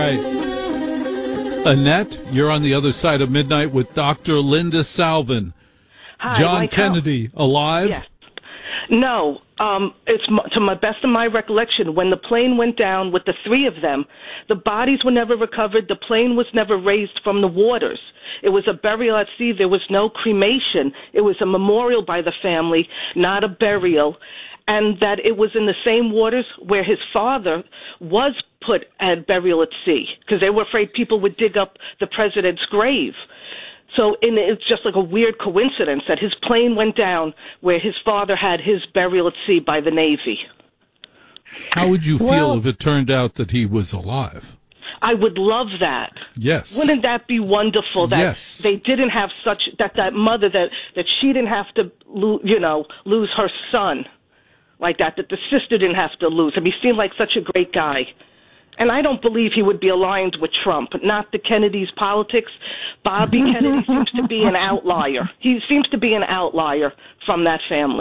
right. Annette, you're on the other side of midnight with Dr. Linda Salvin. Hi, John Mike, Kennedy, alive? Yes. No, to my best of my recollection, when the plane went down with the three of them, the bodies were never recovered. The plane was never raised from the waters. It was a burial at sea. There was no cremation. It was a memorial by the family, not a burial. And that it was in the same waters where his father was put at burial at sea, because they were afraid people would dig up the president's grave. So it's just like a weird coincidence that his plane went down where his father had his burial at sea by the Navy. How would you feel if it turned out that he was alive? I would love that. Yes. Wouldn't that be wonderful that they didn't have such, that mother, that she didn't have to, lose her son like that the sister didn't have to lose him. He seemed like such a great guy. And I don't believe he would be aligned with Trump, not the Kennedy's politics. Bobby Kennedy seems to be an outlier. He seems to be an outlier from that family.